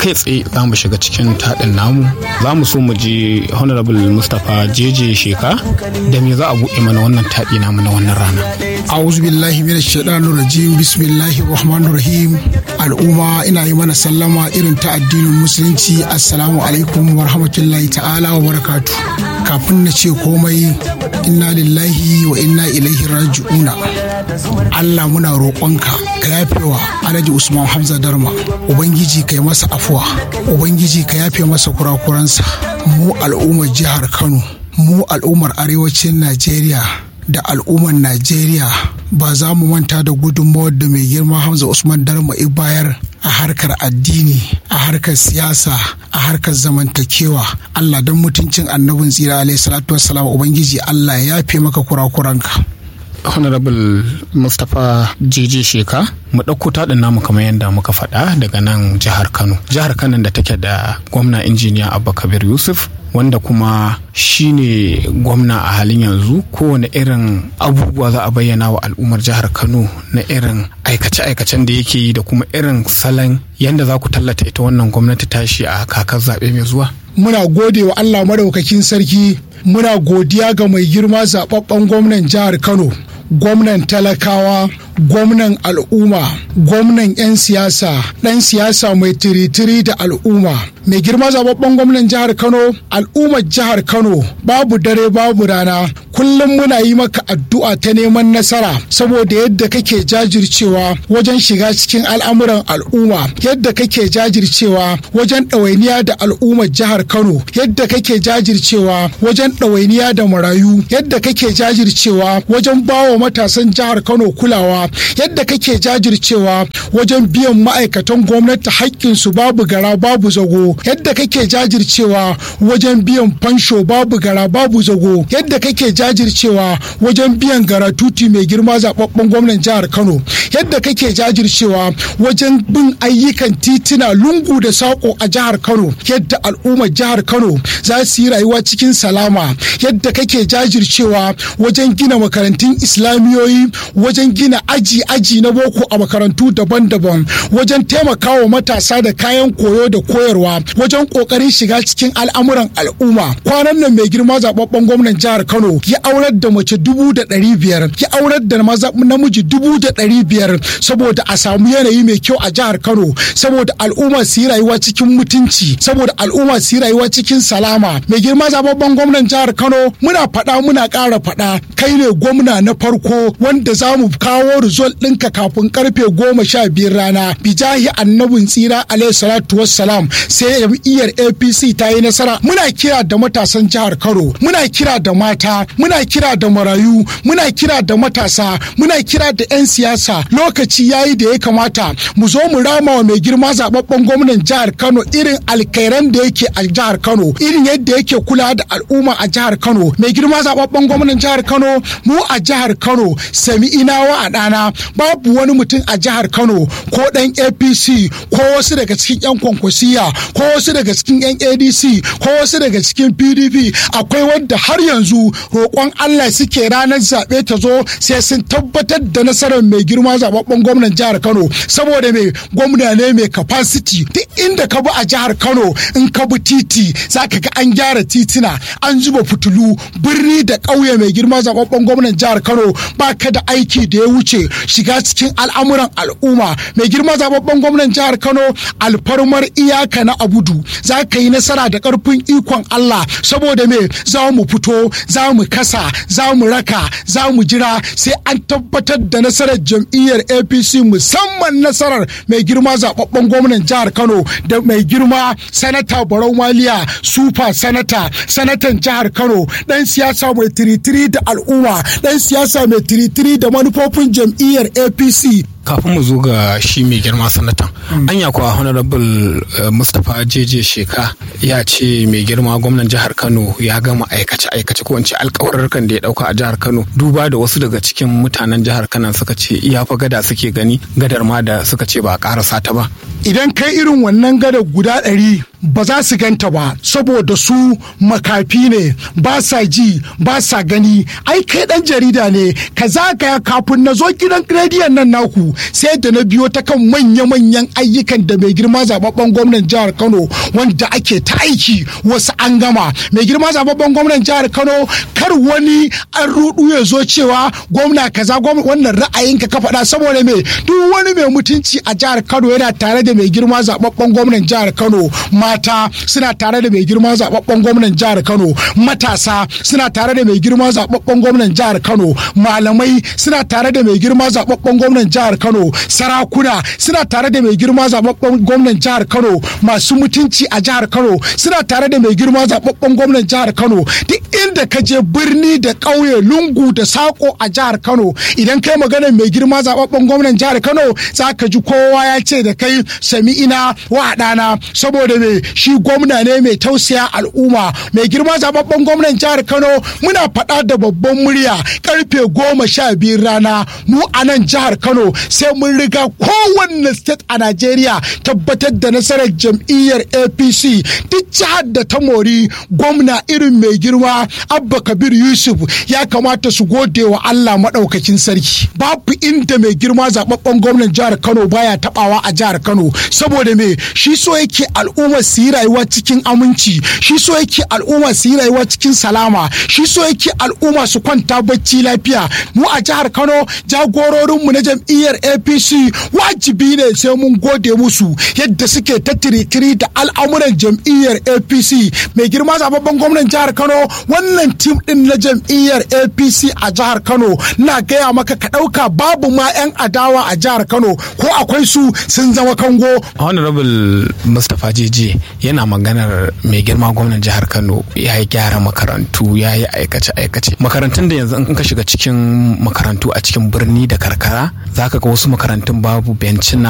kai tsaye za mu shiga cikin taɗin namu. Za mu so mu je Honorable Mustapha Jeje Sheka da me za a buɗe mana wannan taɗi namu na wannan rana. A'udhu billahi minash shaitanir rajim. Bismillahir rahmanir rahim. Al'umma ina yi mana sallama irin ta addinin musulunci. Assalamu alaikum wa rahmatullahi ta'ala wa barakatuh. Kafin na ce komai, inna lillahi wa inna ilaihi raji'una. Allah muna roƙonka ka yafewa Alhaji Usman Hamza Darma. Ubangiji kai masa afuwa. Ubangiji ka yafe masa kurakuransa. Mu al'ummar jihar Kano, mu al'ummar arewacin Najeriya da al'ummar Najeriya ba za mu manta da gudunmawar da mai girma Hamza Usman Darma bayar a harkar addini, a harkar siyasa, a harkar zamantakewa. Allah don mutuncin annabin tsira alaihi salatu wassalam, Ubangiji Allah ya yafe maka kurakuranka. Honorable Mustapha Jeje Sheka, mu ɗauko taɗin namu kamar yadda muka faɗa daga nan jihar Kano. Jihar Kano da take da gwamna injiniya Abba Kabir Yusuf, wanda kuma shine gwamna a halin yanzu. Kowane irin abubuwa za a bayyana wa al'ummar jihar Kano na irin aikace-aikacen da yake yi da kuma irin salon yadda za ku tallata ita wannan gwamnati tashi a kakar zaɓe mai zuwa. Muna gode wa Allah madaukakin sarki, muna godiya ga mai girma zaɓaɓɓen gwamnan jihar Kano, gwamnan talakawa, gwamnan al'umma, gwamnan 'yan siyasa, ɗan siyasa mai tiritiri da al'umma. Mai girma zababben gwamnan jihar Kano, al'ummar jihar Kano babu dare babu rana kullum muna yi maka addu'a ta neman nasara, saboda yadda kake jajircewa wajen shiga cikin al'amuran al'umma, yadda kake jajircewa wajen ɗawainiya da al'ummar jihar Kano, yadda kake jajircewa wajen ɗawainiya da marayu, yadda kake jajircewa wajen bawa matasan jihar Kano kulawa, yadda kake jajircewa wajen biyan ma'aikatan gwamnati haƙƙinsu babu gara babu zago, yadda kake jajircewa wajen biyan fansho babu gara babu zago, yadda kake jajircewa wajen biyan garatuti mai girma zababben gwamnan jihar Kano, yadda kake jajircewa wajen bin ayyukan titina lungu da sako a jihar Kano, yadda al'ummar jihar Kano za su yi rayuwa cikin salama, yadda kake jajircewa wajen gina makarantun islamiyoyi, wajen gina aji na boko a makarantu daban-daban, wajen taimakawa matasa da kayan koyo da koyarwa, wajen kokarin shiga cikin al'amuran al'umma. Kwanan nan mai girma zababben gwamnan jihar Kano ya aurar da mace 500,000, ya aurar da namiji 500,000 saboda a samu yanayi mai kyau a jihar Kano, saboda al'umma su yi rayuwa cikin mutunci, saboda al'umma su yi rayuwa cikin salama. Mai girma zababben gwamnan jihar Kano, muna faɗa muna ƙara faɗa, kai ne gwamna na farko wanda za mu kawo result ɗinka kafin karfe 12 rana, bijahi annabin tsira alaihi salatu wassalam, sai jam'iyyar APC ta yi nasara. Muna kira da matasan jihar Kano, muna kira da mata, muna kira da marayu, muna kira da matasa, muna kira da 'yan siyasa. Lokaci yayi da ya kamata mu zo mu rama wa mai girma zababben gwamnan jihar Kano irin alkairan da yake a jihar Kano, irin yadda yake kula da al'umma a jihar Kano. Mai girma zababben gwamnan jihar Kano, mu a jihar Kano sami inawa a ɗana, babu wani mutum a jihar Kano ko ɗan APC ko wasu daga cikin 'yan kwankwasiya ko wasu daga cikin 'yan ADC ko wasu daga cikin PDP, akwai wanda har yanzu roƙon Allah suke ranar zaɓe ta zo sai sun tabbatar da nasarar mai girma zababben gwamnan jihar Kano, saboda mai gwamna ne mai capacity. Duk inda ka bi a jihar Kano, in ka bi titi zaka ga an gyara titina, an zuba fitilu, birni da ƙauye. Mai girma zababben gwamnan jihar Kano, baka da aiki da ya wuce shiga cikin al'amuran al'umma. Mai girma zababben gwamnan jihar Kano, alfarmar iyaka na abudu za ka yi nasara da ƙarfin ikon Allah, saboda me za mu fito, za mu kasa, za mu raka, za mu jira sai an tabbatar da nasarar jam'iyyar APC, musamman nasarar mai girma zababben gwamnan jihar Kano da mai girma sanata Barau Maliya, super sanatan jihar Kano, dan siyasa mai tiritiri da al'umma, dan siyasa mai tiritiri da manufofin jam'iyyar APC. Kafin mu zo ga shi mai girma sanatan, anya kuwa Honorable Mustapha Jeje Sheka ya ce mai girma gwamnan jihar Kano ya gama aikace ko wance alƙawarurrukan da ya dauka a jihar Kano, duba da wasu daga cikin mutanen jihar Kano suka ce iya fa gada suke gani, gadar ma da suka ce ba a ƙarasa ta ba. Idan kai irin wannan gadar guda 100 ba za su ganta ba saboda su makafi ne, ba sa ji ba sa gani. Ai kai dan jarida ne, ka zagaya kafin na zo gidan rediyon nan naku sai da na biyo ta kan manya-manyan ayyukan da mai girma zababben gwamnan jihar Kano wanda ake ta aiki wasu an gama. Mai girma zababben gwamnan jihar Kano, kar wani an rudu ya zo cewa gwamna kaza wannan ra'ayinka ka faɗa, saboda me duk wani mai mutunci a jihar Kano yana tare da mai girma zababben gwamnan jihar Kano. Mata suna tare da mai girma zababben gwamnan jihar Kano, matasa suna tare da mai girma zababben gwamnan jihar Kano, malamai suna tare da mai girma zababben gwamnan jihar Kano, sarakuna suna tare da mai girma zababben gwamnan jihar Kano, masu mutunci a jihar Kano suna tare da mai girma zababben gwamnan jihar Kano. Duk inda ka je birni da ƙauye, lungu da sako a jihar Kano, idan kai maganar mai girma zababben gwamnan jihar Kano za ka ji kowa ya ce da kai sami'ina wa ɗana, saboda me shi gwamna ne mai tausaya al'umma. Mai girma zababben gwamnan jihar Kano, muna faɗa da babban murya karfe 12 rana, mu a nan jihar Kano sai mun riga kowanne state a Najeriya tabbatar da nasarar jam'iyyar APC. Duk jihar da ta mori gwamna irin mai girma Abba Kabir Yusuf ya kamata su gode wa Allah maɗaukakin sarki. Babu inda mai girma zababben gwamnan jihar Kano baya tabawa a jihar Kano, saboda me shi so yake al'umma su yi rayuwa cikin aminci, shi so yake al'umma su yi rayuwa cikin salama, shi so yake al'umma su kwanta bacci lafiya. Mu a jihar Kano jagororinmu na jam'iyyar APC wajibi ne sai mun gode musu yadda suke ta tiritiri da al'amuran jam'iyyar APC. Mai girma zababben gwamnan jihar Kano, wannan tim din na jam'iyyar APC a jihar Kano na gaya maka ka ɗauka babu ma 'yan adawa a jihar Kano, ko akwai su sun zama kango. Honorable Mustapha Jeje yana maganar mai girma gwamnan jihar Kano ya yi gyara makarantu, ya yi aikace-aikace. Makarantun da yanzu in ka shiga cikin makarantu a cikin birni da karkara za ka ga wasu makarantun babu bencina,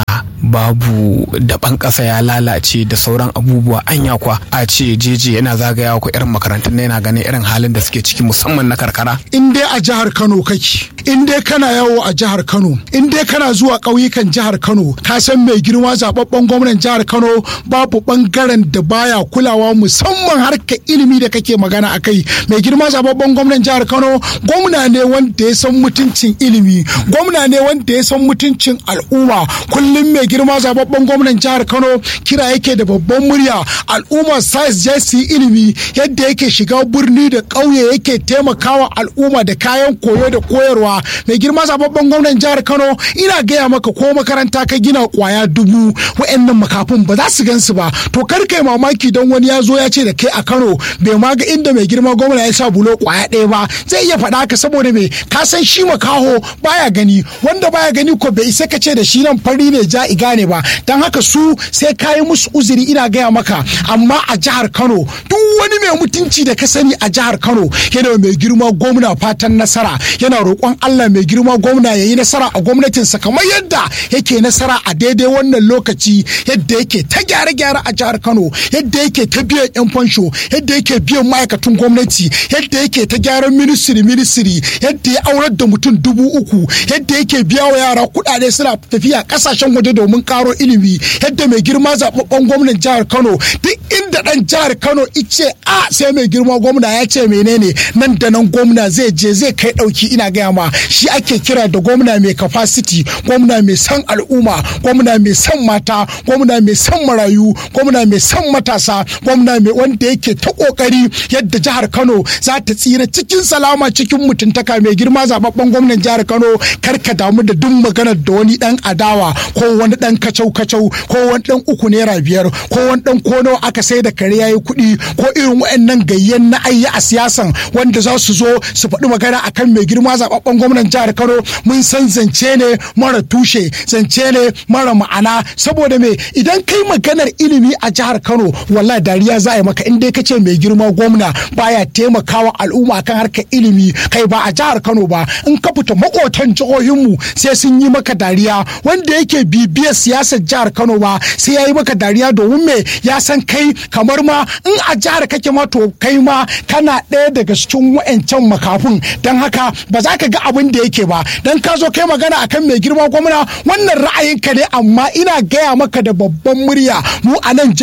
babu daban ƙasa ya lalace da sauran abubuwa. Anya kwa a ce Jeje yana zagaya ko irin makarantun yana ganin irin halin da suke ciki musamman na karkara. In dai a jihar Kano kake, in dai kana yawo a jihar Kano, in dai kana zuwa ƙauyukan jihar Kano, ka san mai girma zababben gwamnan jihar Kano babu bangaren da baya kulawa, musamman harkar ilimi da kake magana akai. Mai girma zababben gwamnan jihar Kano gwamna ne wanda ya san mutuncin ilimi, gwamna ne wanda ya san mutuncin al'umma. Kullum mai girma zababben gwamnan jihar Kano kira yake da babban murya al'umma sai je su yi ilimi, yadda yake shiga birni da ƙauye yake taimakawa al'umma da kayan koyo da koyarwa. Mai girma zababben gwamnan jihar Kano, ina gaya maka ko makaranta ka gina kwaya 1000 wa'annan makafin ba za su gansu ba. To kar kai mamaki don wani ya zo ya ce da kai a Kano bai ma ga inda mai girma gwamna ya sa bulo kwaya ɗaya ba, zai iya faɗa ka, saboda me ka san shi makaho baya gani, wanda baya gani ko bai isa ka ce da shi nan fari ne ja iga ne ba. Dan haka su sai ka yi musu uzuri, ina gaya maka. Amma a jihar Kano duk wani mai mutunci da ka sani a jihar Kano yana mai girma gwamna fatan nasara, yana roƙon Allah mai girma gwamna ya yi nasara a gwamnatinsa kamar yadda yake nasara a daidai wannan lokaci, yadda yake ta gyare-gyare a jihar Kano, yadda yake ta biyan 'yan fansho, yadda yake biyan ma'aikatan gwamnati, yadda yake ta gyaran ministry, yadda ya aurar da mutum 3000, yadda yake biya wa yara kuɗaɗe suna tafiya ƙasashen waje domin ƙaro ilimi, yadda mai girma zaɓaɓɓen gwamnan jihar Kano duk inda ɗan jihar Kano ice a sai mai girma gwamna ya ce menene nan da nan gwamna zai je zai kai ɗauki. Ina gaya ma shi ake kira da gwamna mai capacity, gwamna mai son al'umma, gwamna mai son mata, gwamna mai son marayu, gwamna mai son matasa, gwamna mai wanda yake ta kokari yadda jihar Kano za ta tsira cikin salama cikin mutuntaka. Mai girma zababben gwamnan jihar Kano, kar ka damu da duk maganar da wani dan adawa ko wani dan kacau ko wani dan 3 naira 5 ko wani dan kono aka sai da kare yayi kuɗi, ko irin waɗannan gayyan na ayya a siyasan wanda za su zo su faɗi magana akan mai girma zababben gwamnan jihar Kano. Mun san zance ne mara tushe, zance ne mara ma'ana, saboda me idan kai maganar ilimi a jihar Kano wallahi dariya za a yi maka in dai kace mai girma gwamna baya taimakawa al'umma kan harkar ilimi. Kai ba a jihar Kano ba, in ka fita makotan jihohinmu sai sun yi maka dariya. Wanda yake bibiyar siyasar jihar Kano ba sai ya yi maka dariya, domin me ya san kai kamar ma in a jihar kake ma to kai ma kana ɗaya daga cikin wa'ancan makafin. Dan haka ba za ka ga abin da yake ba, dan ka zo kai magana akan mai girma gwamna wannan ra'ayinka ne, amma ina gaya maka da babban murya mu a nan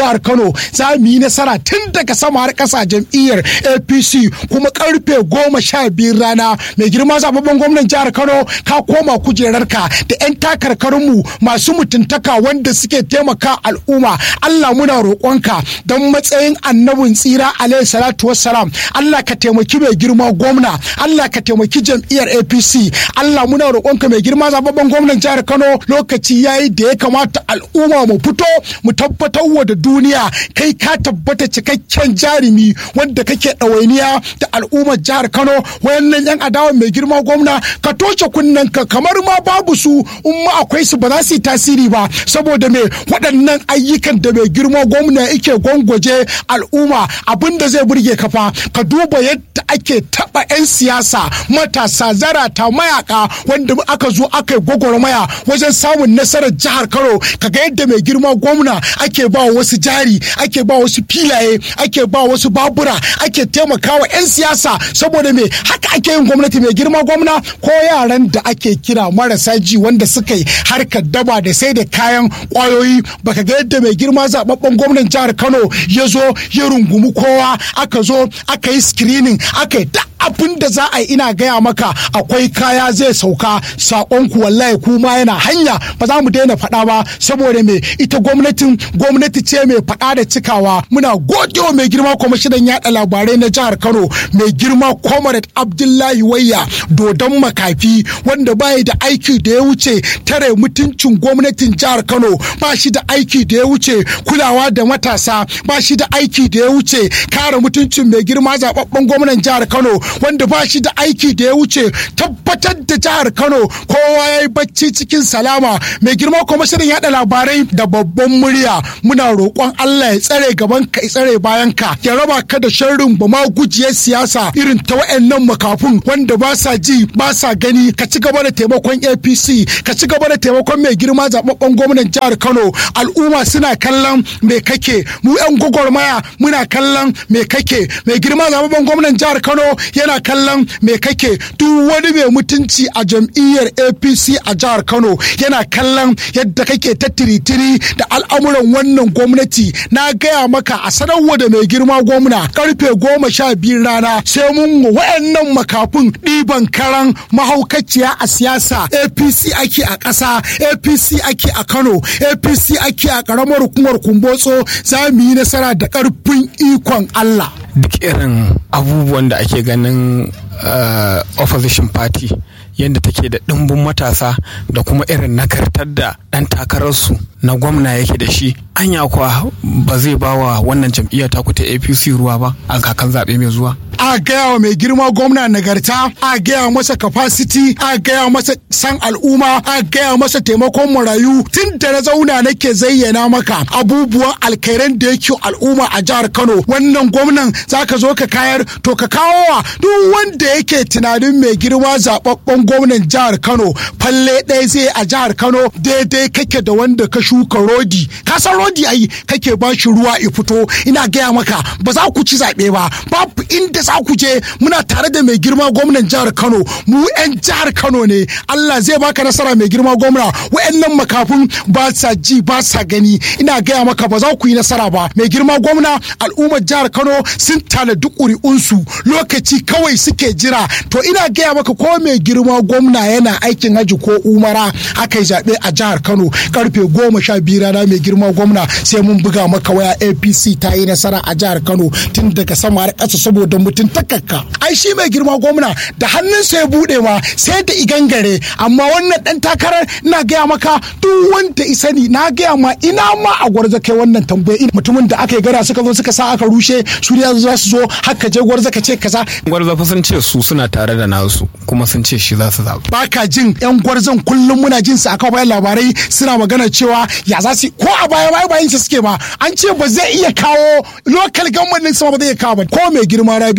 jihar Kano za mu yi nasara tun daga sama har ƙasa jam'iyyar APC kuma karfe 12 rana mai girma zababben gwamnan jihar Kano ka koma kujerarka da 'yan takarkarinmu masu mutuntaka wanda suke taimaka al'umma. Allah muna roƙonka don matsayin annabin tsira alaihi salatu wassalam, Allah ka taimaki mai girma gwamna, Allah ka taimaki jam'iyyar APC. Allah muna roƙonka mai girma zababben gwamnan jihar Kano, lokaci yayi da ya kamata al'umma mu fito mu tabbatar wa da duniya kai ka tabbata cikakken jarumi wanda kake ɗawainiya da al'ummar jihar Kano. Wayannan 'yan adawa mai girma gwamna ka toshe kunnenka kamar ma babu su, in ma akwai su ba za su yi tasiri ba, saboda me waɗannan ayyukan da mai girma gwamna yake gwangwaje al'umma abin da zai burge kafa ka duba yadda ake taɓa 'yan siyasa matasa zarata mayaka wanda aka zo aka yi gwagwarmaya wajen samun nasarar jihar Kano. Kaga yadda mai girma gwamna ake ba wasu jari, ake ba wasu filaye, ake ba wasu babura, ake taimakawa 'yan siyasa, saboda me haka ake yin gwamnati mai girma gwamna. Ko yaran da ake kira marasa ji wanda suka yi harkar daba da sai da kayan kwayoyi, baka ga yadda mai girma zababben gwamnan jihar Kano ya zo ya rungumi kowa, aka zo aka yi screening, aka yi abin da za a yi. Ina gaya maka akwai kaya zai sauka, saƙonku wallahi kuma yana hanya, ba za mu daina faɗa ba, saboda me ita gwamnati ce mai faɗa da cikawa. Muna godewa mai girma kwamishinan yaɗa labarai na jihar Kano, mai girma Comrade Abdullahi Wayya dodon makafi, wanda bayi da aiki da ya wuce tare mutuncin gwamnatin jihar Kano, ba shi da aiki da ya wuce kulawa da matasa, ba shi da aiki da ya wuce kare mutuncin mai girma zababben gwamnan jihar Kano, wanda ba shi da aiki da ya wuce tabbatar da jihar Kano kowa ya yi bacci cikin salama. Mai girma kwamishinan yaɗa labarai da babban murya, muna roƙon Allah ya tsare gaban ka, ya tsare bayan ka, ya raba ka da sharrin ba ma gujiyar siyasa irin ta wayannan makafun wanda ba sa ji ba sa gani. Ka ci gaba da taimakon APC, ka ci gaba da taimakon mai girma zababben gwamnan jihar Kano. Al'umma suna kallon me kake, mu 'yan gwagwarmaya muna kallon me kake, mai girma zababben gwamnan jihar Kano yana kallon me kake. Duk wani mai mutunci a jam'iyyar APC a jihar Kano yana kallon yadda kake ta tiritiri da al'amuran wannan gwamnati. Na gaya maka a sanarwa da mai girma gwamna karfe 12 rana sai mun wayannan makafin ɗiban karan mahaukaciya a siyasa. APC ake a ƙasa, APC ake a Kano, APC ake a ƙaramar hukumar Kumbotso. Za mu yi nasara da ƙarfin ikon Allah. Duk irin abubuwan da ake ganin opposition party yadda take da ɗimbin matasa da kuma irin nagartar da ɗan takararsu na gwamna yake da shi, anya kuwa ba zai ba wa wannan jam'iyyar taku ta APC ruwa ba a kakan zaɓe mai zuwa. A gaya wa mai girma gwamna nagarta, a gaya masa capacity, a gaya masa san al'umma, a gaya masa taimakon marayu. Tun da na zauna nake zayyana maka abubuwan alkhairan da yake al'umma a jihar Kano. Wannan gwamnan zaka zo ka kayar, to ka kawo wa duk wanda yake tunanin mai girma zababben gwamnan jihar Kano falle ɗaya zai a jihar Kano, daidai kake da wanda ka shuka rodi. Ka san rodi ai kake ba shi ruwa ya fito. Ina gaya maka ba za ku ci zaɓe ba, babu inda za ku je. Muna tare da mai girma gwamnan jihar Kano, mu 'yan jihar Kano ne. Allah zai baka nasara mai girma gwamna. Wa'annan makafin ba sa ji ba sa gani. Ina gaya maka ba za ku yi nasara ba mai girma gwamna. Al'ummar jihar Kano sun tanadi ƙuri'unsu, lokaci kawai suke jira. To ina gaya maka ko mai girma gwamna yana aikin haji ko umara aka yi zaɓe a jihar Kano karfe 12 rana mai girma gwamna sai mun buga maka waya APC ta yi nasara a jihar Kano tun daga sama har ƙasa saboda mutum takakka. Ai shi mai girma gwamna da hannunsa ya buɗe ma sai da igangare, amma wannan ɗan takarar ina gaya maka duk wanda isani na gaya ma ina ma a gwarza kai wannan tambaye mutumin da aka yi gara suka zo suka sa aka rushe su ne za su zo haka je gwarza ka ce kaza. Gwarza fa sun ce su suna tare da nasu kuma sun ce shi za su zaɓa. Baka jin yan gwarzan kullum muna jin su akan bayan labarai suna magana cewa ya za su ko a bayan su suke ba, an ce ba zai iya kawo local government din sama ba zai iya kawo ba. Ko mai girma Rabi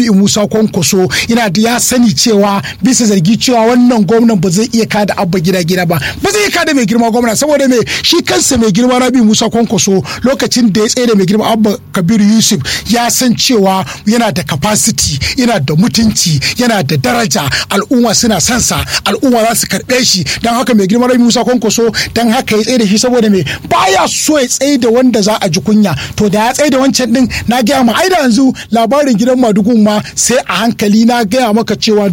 Rabi'u Musa Kwankwaso ina da ya sani cewa bisa zargi cewa wannan gwamnan ba zai iya kada Abba gida ba zai iya kada mai girma gwamna saboda me shi kansa mai girma Rabi'u Musa Kwankwaso lokacin da ya tsaye da mai girma Abba Kabiru Yusuf ya san cewa yana da capacity, yana da mutunci, yana da daraja, al'umma suna son sa, al'umma za su karɓe shi. Dan haka mai girma Rabi'u Musa Kwankwaso dan haka ya tsaye da shi saboda me baya so ya tsaye da wanda za a ji kunya. To da ya tsaye da wancan din na gaya ma da yanzu labarin gidan Madugun ma sai a hankali na gaya maka cewa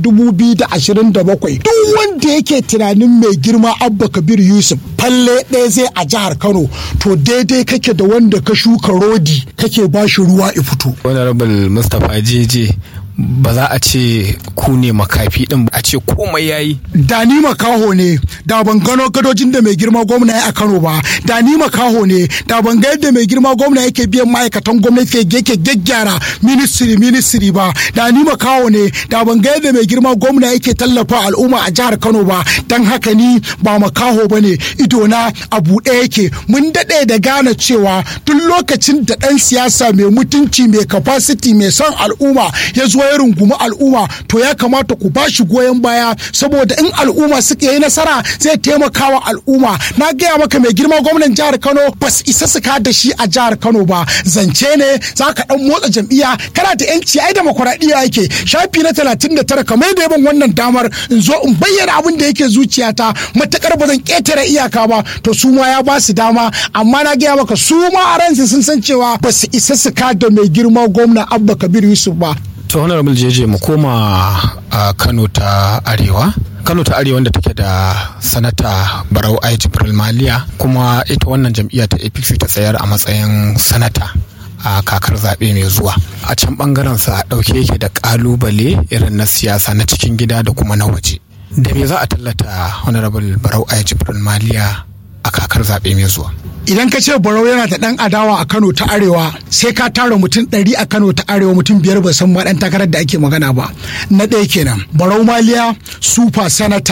2027 duk wanda yake tunanin mai girma Abba Kabir Yusuf falle ɗaya zai a jihar Kano to daidai kake da wanda ka shuka rodi kake ba shi ruwa ya fito. Honorable Mustapha Jeje ba za a ce ku ne makafi din a ce komai yayi. Da ni makaho ne da ban gano gadojin da mai girma gwamna ya a Kano ba. Da ni makaho ne da ban ga yadda mai girma gwamna yake biyan ma'aikatan gwamnati yake gyaggyara ministry ba. Da ni makaho ne da ban ga yadda mai girma gwamna yake tallafa al'umma a jihar Kano ba. Dan haka ni ba makaho bane, ido na a buɗe yake. Mun daɗe da gane cewa tun lokacin da ɗan siyasa mai mutunci, mai capacity, mai son al'umma ya zo ya rungumi al'umma to ya kamata ku ba shi goyon baya saboda in al'umma suka yi nasara zai taimaka wa al'umma. Na gaya maka mai girma gwamnan jihar Kano ba su isa su da shi a jihar Kano ba. Zance ne za ka dan motsa jam'iyya kana da yanci, ai demokuraɗiyya yake. Shafi na 39 kamar yadda ban wannan damar in zo in bayyana abin da yake zuciyata matakar ba zan ƙetare iyaka ba to su ma ya ba su dama, amma na gaya maka su ma a ransu sun san cewa ba su isa su da mai girma gwamna Abba Kabir Yusuf ba. To Honorable Jeje mu koma a Kano ta Arewa. Kano ta Arewa wanda take da sanata Barau Ai Jibril Maliya, kuma ita wannan jam'iyya ta APC ta tsayar a matsayin sanata a kakar zaɓe mai zuwa. A can ɓangaren sa a ɗauke yake da ƙalubale irin na siyasa na cikin gida da kuma na waje. Da me za a tallata Honorable Barau Ai Jibril Maliya a kakar zaɓe mai zuwa? Idan ka ce Barau yana da ɗan adawa a Kano ta Arewa sai ka tara mutum 100 a Kano ta Arewa, mutum 5 ba san ma ɗan takarar da ake magana ba. Na ɗaya kenan Barau Maliya super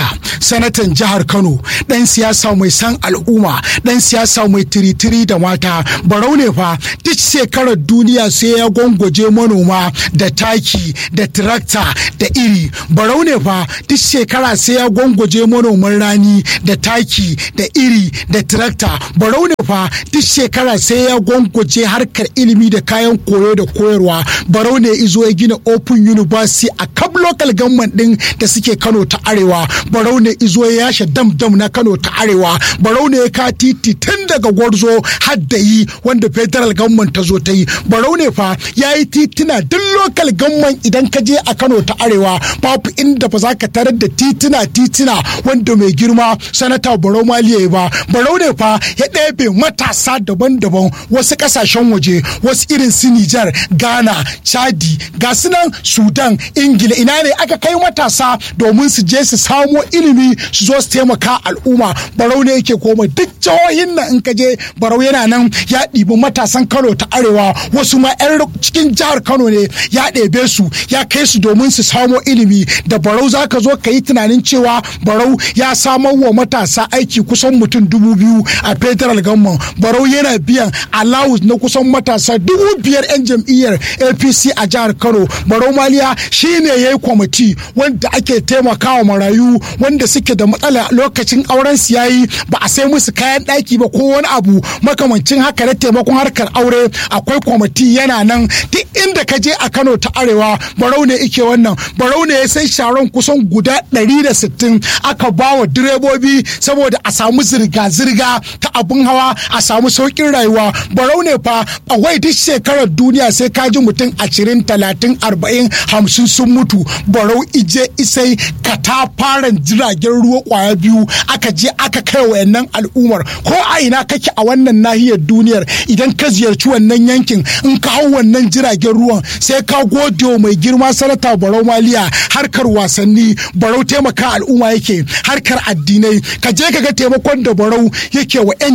sanatan jihar Kano, ɗan siyasa mai san al'umma, ɗan siyasa mai tiritiri da mata. Barau ne fa duk shekarar duniya sai ya gwangwaje manoma da taki da tirakta da iri. Barau ne fa duk shekara sai ya gwangwaje manoman rani da taki da iri da tirakta. Barau ne fa duk shekara sai ya gwangwaje harkar ilimi da kayan koyo da koyarwa. Barau ne izo ya gina Open University a kab local government din da suke Kano ta Arewa. Barau ne izo ya yashe dam na Kano ta Arewa. Barau ne ya ka titi tun daga Gwarzo har da yi wanda federal government ta zo ta yi. Barau ne fa ya yi titina duk local government idan ka je a Kano ta Arewa babu inda ba za ka tarar da titina wanda mai girma sanata Barau Maliya ba. Barau ne fa ya ɗebe matasa daban-daban wasu ƙasashen waje, wasu irin su Nijar, Ghana, Chadi, ga su nan Sudan, Ingila, ina ne aka kai matasa domin su je su samo ilimi su zo su taimaka al'umma. Barau ne yake koma duk jihohin nan in ka je Barau yana nan ya ɗibi matasan Kano ta Arewa, wasu ma 'yan cikin jihar Kano ne ya ɗebe su ya kai su domin su samo ilimi. Da Barau za ka zo ka yi tunanin cewa Barau ya samar wa matasa aiki kusan mutum 2000 a federal government. Barau yana biyan allowance na kusan matasa 5,000 'yan jam'iyyar APC a jihar Kano. Barau Maliya shine ya yi kwamiti wanda ake taimakawa marayu wanda suke da matsala lokacin auren su yayi ba a sai musu kayan ɗaki ba ko wani abu makamancin haka na taimakon harkar aure. Akwai kwamiti yana nan duk inda ka je a Kano ta Arewa. Barau ne ike wannan. Barau ne ya sai sharon kusan guda 160 aka bawa direbobi saboda a samu zirga-zirga ta abun hawa, a samu saukin rayuwa. Barau ne fa a wai duk shekarar duniya sai ka ji mutum 20, 30, 40, 50 sun mutu. Barau ije isai katafaren jiragen ruwa kwaya 2 aka je aka kai wayannan al'ummar. Ko a ina kake a wannan nahiyar duniyar idan ka ziyarci wannan yankin in ka hau wannan jiragen ruwan sai ka gode wa mai girma sanata Barau Maliya. Harkar wasanni Barau taimaka al'umma yake, harkar addinai ka je ka ga taimakon da Barau yake wa 'yan Tijjani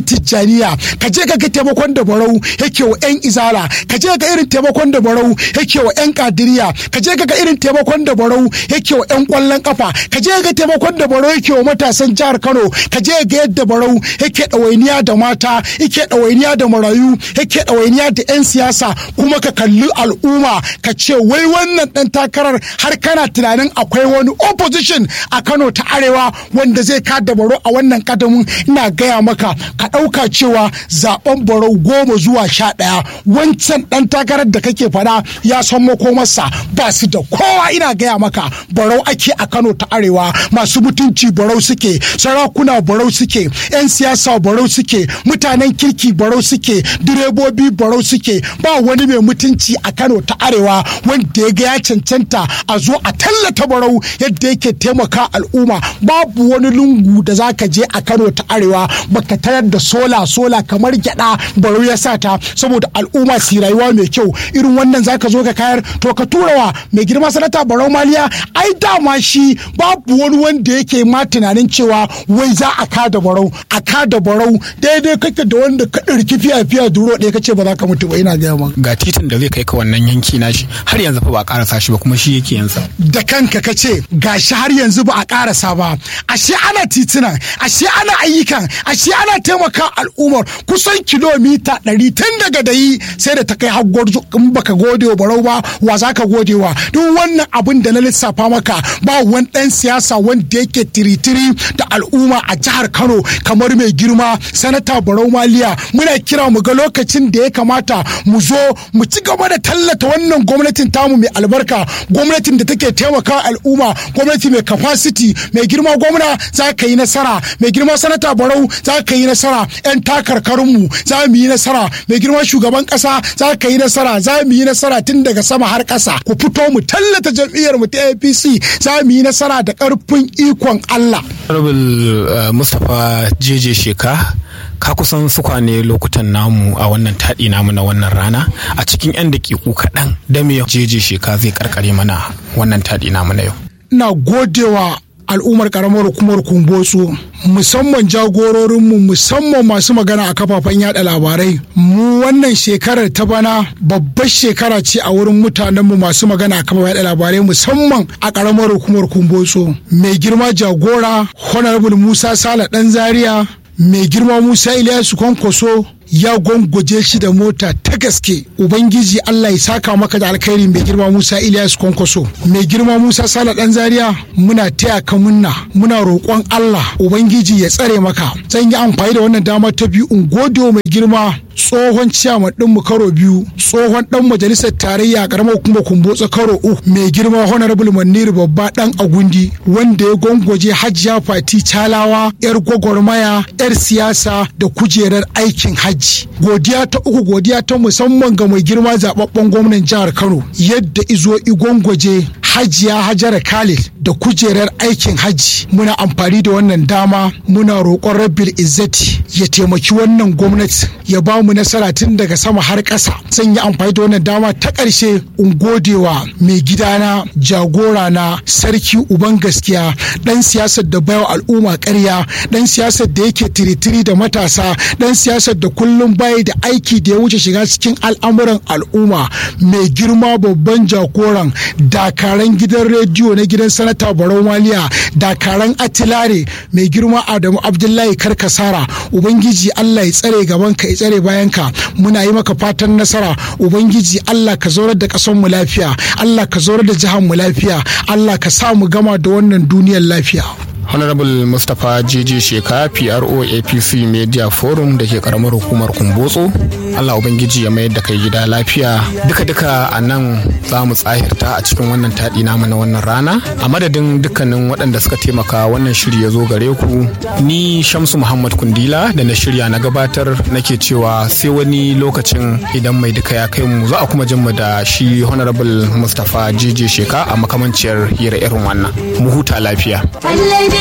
tijjaniya, ka je ka ga taimakon da Barau yake wa 'yan izala, ka je ga irin taimakon da Barau yake wa 'yan kadiriya, ka je ga irin taimakon da Barau yake wa 'yan kwallon kafa, ka je ga taimakon da Barau yake wa matasan jihar Kano, ka je ga yadda Barau yake ɗawainiya da mata, yake ɗawainiya da marayu, yake ɗawainiya da 'yan siyasa, kuma ka kalli al'umma ka ce wai wannan ɗan takarar har kana tunanin akwai wani opposition a Kano ta Arewa wanda zai kada Barau a wannan kadamin. Ina gaya maka ka ɗauka cewa zaben Barau 10 zuwa 11 wancan ɗan takarar da kake faɗa ya san makomarsa ba su da kowa. Ina gaya maka Barau ake a Kano ta Arewa, masu mutunci Barau suke, sarakuna Barau suke, 'yan siyasa Barau suke, mutanen kirki Barau suke, direbobi Barau suke. Ba wani mai mutunci a Kano ta Arewa wanda ya ga ya cancanta a zo a tallata Barau yadda yake taimaka al'umma. Babu wani lungu da zaka je a Kano ta Arewa baka tarar da sola kamar gyada Barau ya sata saboda al'umma su rayuwa mai kyau. Irin wannan zaka zo ka kayar to ka turawa mai girma sanata Barau Maliya. Ai dama shi babu wani wanda yake ma tunanin cewa wai za a kada Barau, a kada Barau daidai kake da wanda ka ɗirki fiya duro ɗaya kace ba za ka mutu ba. Ina gaya maka ga titin da zai kai ka wannan yanki nashi har yanzu fa ba a karasa shi ba, kuma shi yake yansa da kanka kace gashi har yanzu ba a karasa ba. Ashe ana titunan, ashe ana ayyukan, ashe ana taimaka al'ummar kusan kilomita 100 tun daga dayi sai da ta kai har Gwarzo. In baka gode wa Barau ba wa za ka gode wa? Duk wannan abin da na lissafa maka ba wani ɗan siyasa wanda yake tiritiri da al'umma a jihar Kano kamar mai girma sanata Barau Maliya. Muna kira mu ga lokacin da ya kamata mu zo mu ci gaba da tallata wannan gwamnatin tamu mai albarka, gwamnatin da take taimaka al'umma, gwamnati mai capacity. Mai girma gwamna za ka yi nasara, mai girma sanata Barau za ka yi nasara, 'yan takarkarinmu za mu yi nasara, mai girma shugaban ƙasa za ka yi nasara, za mu yi nasara tun daga sama har ƙasa. Ku fito mu tallata jam'iyyar mu ta APC, za mu yi nasara da ƙarfin ikon Allah. Mustapha JJ Sheka, ka kusan sukwane lokutan namu a wannan taɗi namu na wannan rana. A cikin 'yan daƙiƙu kaɗan da me JJ Sheka zai karkare mana wannan taɗi namu na yau? Ina godewa al'ummar karamar hukumar Kumbotso, musamman jagororinmu, musamman masu magana a kafafen yada labarai. Mu wannan shekarar ta bana babbar shekara ce a wurin mutanenmu masu magana a kafafen yada labarai, musamman a karamar hukumar Kumbotso. Mai girma jagora Honorable Musa Sale Dan Zaria, mai girma Musa Ilyasu Kwankwaso ya gwangwaje shi da mota ta gaske. Ubangiji Allah ya saka maka da alkhairi mai girma Musa Ilyasu Kwankwaso. Mai girma Musa Sale Dan Zaria, muna taya ka muna roƙon Allah Ubangiji ya tsare maka. Zan yi amfani da wannan dama ta biyu in gode mai girma tsohon ciyaman ɗinmu karo 2, tsohon ɗan majalisar tarayya a ƙaramar hukumar Kumbotso karo 3, mai girma Honorable Manir Babba ɗan Agundi, wanda ya gwangwaje Hajiya Fati Chalawa, 'yar gwagwarmaya, 'yar siyasa da kujerar aikin hajji. Godiya ta uku, godiya ta musamman ga mai girma zababben gwamnan jihar Kano, yadda izo igwangwaje Hajiya Hajara Khalid da kujerar aikin hajji. Muna amfani da wannan dama muna roƙon Rabbil Izzati ya taimaki wannan gwamnati ya ba mu nasara tun daga sama har ƙasa. Zan yi amfani da wannan dama ta ƙarshe in godewa mai gidana, jagora na, sarki uban gaskiya, ɗan siyasar da bayo al'umma ƙarya, ɗan siyasar da yake tiritiri da matasa, ɗan siyasar da kullum bai da aiki da ya wuce shiga cikin al'amuran al'umma. Mai girma babban jagoran dakaran gidan rediyo na gidan sanata Barau Maliya, dakaran atilare, mai girma Adamu Abdullahi Karkasara. Ubangiji Allah ya tsare gaban ka, ya tsare bayan ka. Muna yi maka fatan nasara. Ubangiji Allah ka zaurar da ƙasar mu lafiya, Allah ka zaurar da jihar mu lafiya, Allah ka sa mu gama da wannan duniyar lafiya. Honorable Mustapha JJ Sheka, PRO APC Media Forum da ke karamar hukumar Kumbotso. Allah Ubangiji ya mayar da kai gida lafiya. Duka a nan za mu tsahirta a cikin wannan taɗi namu na wannan rana. A madadin dukkanin waɗanda suka taimaka wannan shiri ya zo gare ku, ni Shamsu Muhammad Kundila da na shirya na gabatar nake cewa sai wani lokacin idan mai duka ya kai mu za a kuma jin mu da shi Honorable Mustapha JJ Sheka a makamanciyar hira irin wannan. Mu huta lafiya.